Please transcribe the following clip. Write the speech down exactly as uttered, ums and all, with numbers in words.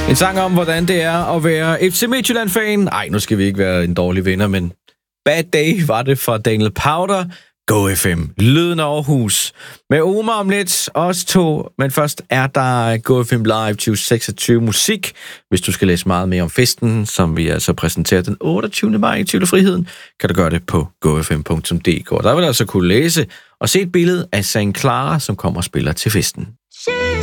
En sang om, hvordan det er at være F C Midtjylland-fan. Nej, nu skal vi ikke være en dårlig vinder, men Bad Day var det fra Daniel Powder. Go F M. Lyden af Aarhus. Med Omar om lidt, os to. Men først er der Go F M Live tyve seksogtyve musik. Hvis du skal læse meget mere om festen, som vi altså præsenterer den otteogtyvende maj i Tivoli Friheden, kan du gøre det på go f m punktum d k. Der vil du altså kunne læse og se et billede af Saint Clara, som kommer og spiller til festen.